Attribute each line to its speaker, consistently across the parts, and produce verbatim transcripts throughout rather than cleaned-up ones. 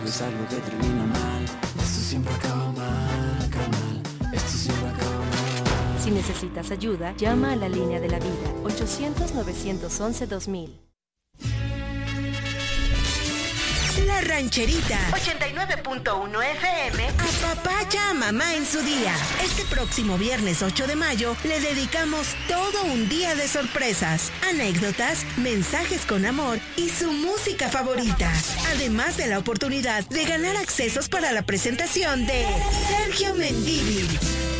Speaker 1: Es algo que termina mal, esto siempre acaba mal, carnal, esto siempre acaba mal.
Speaker 2: Si necesitas ayuda, llama a la línea de la vida, ochocientos, novecientos once, dos mil.
Speaker 3: La Rancherita
Speaker 2: ochenta y nueve punto uno F M
Speaker 3: apapacha a mamá en su día. Este próximo viernes ocho de mayo le dedicamos todo un día de sorpresas, anécdotas, mensajes con amor y su música favorita. Además de la oportunidad de ganar accesos para la presentación de Sergio Mendívil.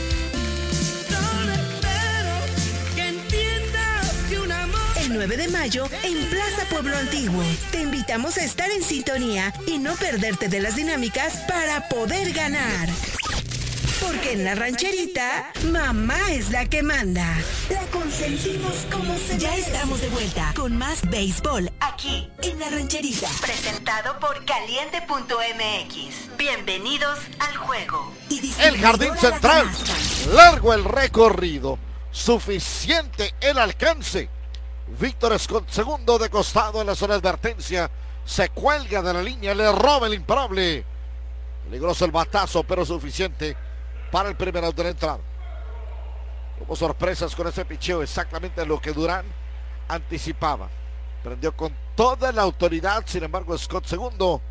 Speaker 3: El nueve de mayo en Plaza Pueblo Antiguo. Te invitamos a estar en sintonía y no perderte de las dinámicas para poder ganar. Porque en La Rancherita, mamá es la que manda. La consentimos como se Ya merece. Estamos de vuelta con más béisbol aquí en La Rancherita.
Speaker 2: Presentado por caliente punto M X. Bienvenidos al juego.
Speaker 4: El jardín central. Largo el recorrido. Suficiente el alcance. Víctor Scott, segundo de costado en la zona de advertencia. Se cuelga de la línea, le roba el imparable. Peligroso el batazo, pero suficiente para el primer out de la entrada. Hubo sorpresas con ese picheo, exactamente lo que Durán anticipaba. Prendió con toda la autoridad, sin embargo Scott, segundo,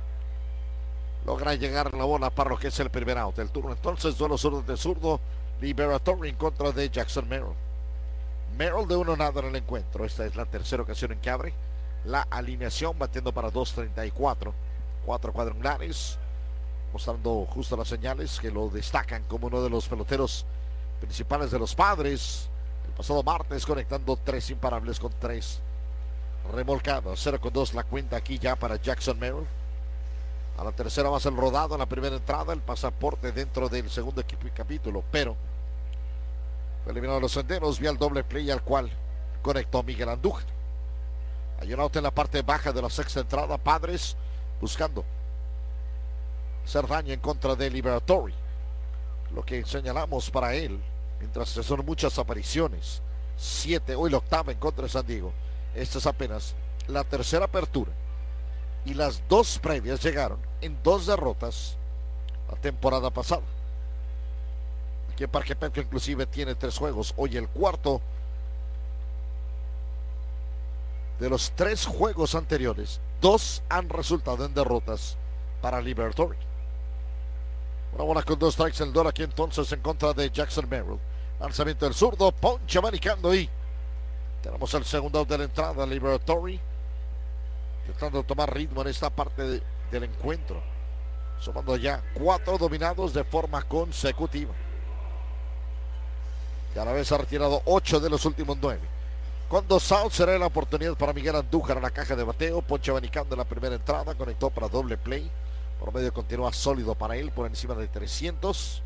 Speaker 4: logra llegar la bola para lo que es el primer out. El turno entonces, duelo zurdo de zurdo, Liberatore en contra de Jackson Merrill. Merrill de uno nada en el encuentro. Esta es la tercera ocasión en que abre la alineación, batiendo para dos treinta y cuatro, cuatro cuadrangulares, mostrando justo las señales que lo destacan como uno de los peloteros principales de los Padres. El pasado martes conectando tres imparables con tres remolcados. Cero con dos la cuenta aquí ya para Jackson Merrill. A la tercera base el rodado en la primera entrada, el pasaporte dentro del segundo equipo y capítulo, pero fue eliminado de los senderos vía el doble play al cual conectó Miguel Andújar. Hay un out en la parte baja de la sexta entrada, Padres buscando hacer daño en contra de Liberatore. Lo que señalamos para él, mientras son muchas apariciones, siete, hoy la octava en contra de San Diego. Esta es apenas la tercera apertura y las dos previas llegaron en dos derrotas la temporada pasada. Aquí en Parque Petco inclusive tiene tres juegos, hoy el cuarto. De los tres juegos anteriores, dos han resultado en derrotas para Liberatore. Una bola con dos strikes en el duelo aquí entonces en contra de Jackson Merrill. Lanzamiento del zurdo, poncha manicando y tenemos el segundo out de la entrada. Liberatore intentando tomar ritmo en esta parte de, del encuentro, sumando ya cuatro dominados de forma consecutiva. Y a la vez ha retirado ocho de los últimos nueve. Con dos outs será la oportunidad para Miguel Andújar a la caja de bateo. Ponche abanicando en la primera entrada, conectó para doble play. Por medio continúa sólido para él, por encima de trescientos.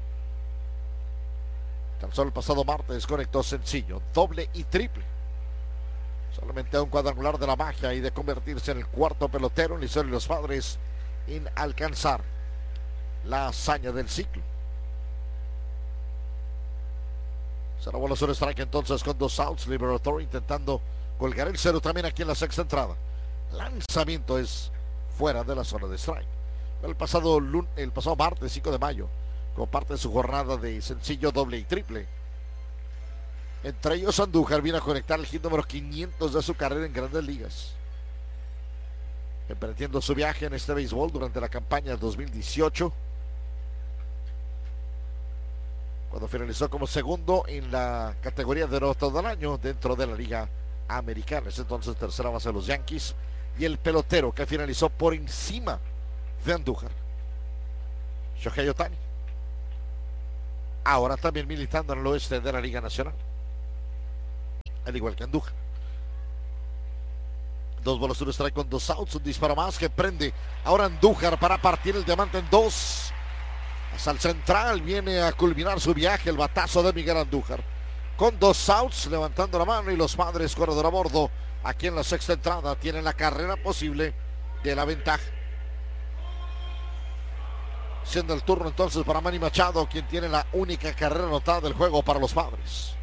Speaker 4: Tan solo el pasado martes conectó sencillo, doble y triple. Solamente a un cuadrangular de la magia y de convertirse en el cuarto pelotero en la historia de los Padres en alcanzar la hazaña del ciclo. Será bola sobre strike entonces con dos outs. Liberatore intentando colgar el cero también aquí en la sexta entrada. Lanzamiento es fuera de la zona de strike. El pasado, el pasado martes cinco de mayo, como parte de su jornada de sencillo, doble y triple. Entre ellos Andújar viene a conectar el hit número quinientos de su carrera en Grandes Ligas. Emprendiendo su viaje en este béisbol durante la campaña del dos mil dieciocho. Cuando finalizó como segundo en la categoría de novato del año dentro de la Liga Americana. Es entonces tercera base de los Yankees. Y el pelotero que finalizó por encima de Andújar, Shohei Ohtani, ahora también militando en el oeste de la Liga Nacional, al igual que Andújar. Dos bolas, un strike con dos outs, un disparo más que prende ahora Andújar para partir el diamante en dos. Hasta el central viene a culminar su viaje el batazo de Miguel Andújar. Con dos outs, levantando la mano, y los Padres, corredor a bordo, aquí en la sexta entrada, tienen la carrera posible de la ventaja. Siendo el turno entonces para Manny Machado, quien tiene la única carrera anotada del juego para los Padres.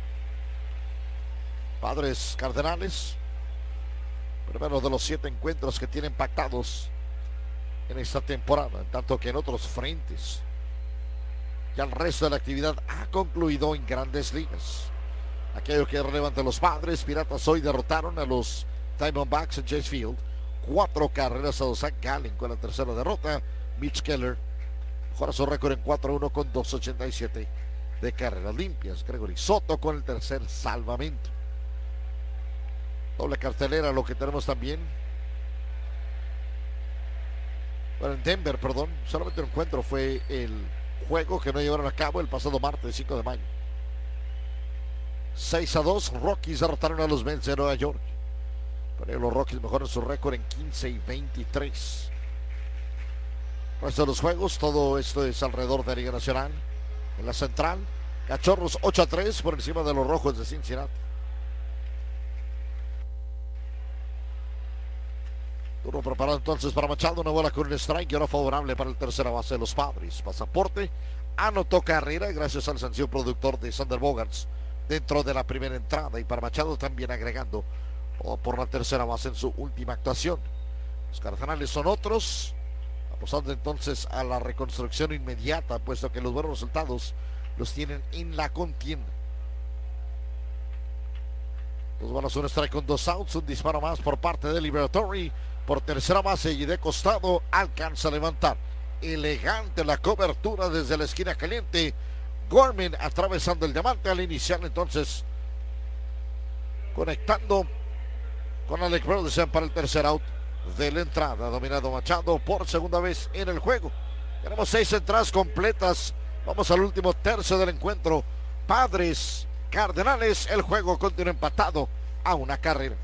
Speaker 4: Padres Cardenales, primero de los siete encuentros que tienen pactados en esta temporada, en tanto que en otros frentes ya el resto de la actividad ha concluido en Grandes Ligas. Aquello que es relevante, los Padres, Piratas hoy derrotaron a los Diamondbacks en Chase Field, cuatro carreras a dos. Zach Gallen con la tercera derrota. Mitch Keller mejora su récord en cuatro a uno con dos ochenta y siete de carreras limpias. Gregory Soto con el tercer salvamento. Doble cartelera lo que tenemos también. Bueno, en Denver, perdón, solamente un encuentro fue el juego que no llevaron a cabo el pasado martes cinco de mayo. seis a dos, Rockies derrotaron a los Mets de Nueva York. Pero los Rockies mejoran su récord en quince y veintitrés. El resto de los juegos, todo esto es alrededor de la Liga Nacional. En la Central, Cachorros ocho a tres por encima de los Rojos de Cincinnati. Turno preparado entonces para Machado, una bola con un strike y ahora favorable para el tercera base de los Padres. Pasaporte, anotó carrera gracias al sencillo productor de Sander Bogaerts dentro de la primera entrada, y para Machado también agregando oh, por la tercera base en su última actuación. Los Cardenales son otros, apostando entonces a la reconstrucción inmediata, puesto que los buenos resultados los tienen en la contienda. Dos bolas, un strike con dos outs, un disparo más por parte de Liberatore por tercera base y de costado alcanza a levantar. Elegante la cobertura desde la esquina caliente. Gorman atravesando el diamante al inicial, entonces conectando con Alec Burleson para el tercer out de la entrada. Dominado Machado por segunda vez en el juego. Tenemos seis entradas completas. Vamos al último tercio del encuentro. Padres, Cardenales, el juego continúa empatado a una carrera.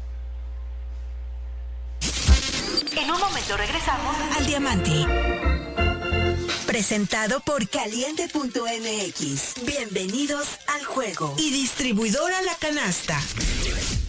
Speaker 3: En un momento regresamos al Diamante. Presentado por Caliente punto M X. Bienvenidos al juego. Y distribuidora La Canasta.